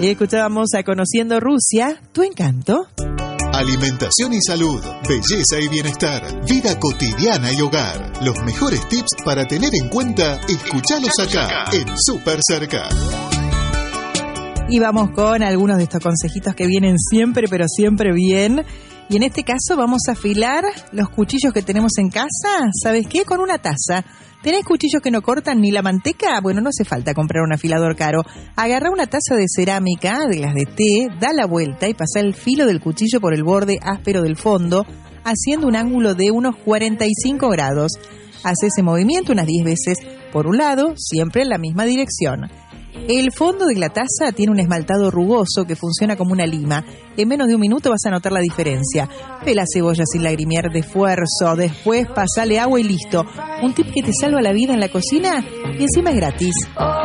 Escuchábamos a Conociendo Rusia, tu encanto. Alimentación y salud, belleza y bienestar, vida cotidiana y hogar. Los mejores tips para tener en cuenta, escuchalos acá en Super Cerca. Y vamos con algunos de estos consejitos que vienen siempre, pero siempre bien. Y en este caso vamos a afilar los cuchillos que tenemos en casa. ¿Sabes qué? Con una taza. ¿Tenés cuchillos que no cortan ni la manteca? Bueno, no hace falta comprar un afilador caro. Agarrá una taza de cerámica, de las de té, da la vuelta y pasa el filo del cuchillo por el borde áspero del fondo, haciendo un ángulo de unos 45 grados. Haz ese movimiento unas 10 veces por un lado, siempre en la misma dirección. El fondo de la taza tiene un esmaltado rugoso que funciona como una lima. En menos de un minuto vas a notar la diferencia. Pela cebolla sin lagrimear de esfuerzo, después pasale agua y listo. Un tip que te salva la vida en la cocina y encima es gratis.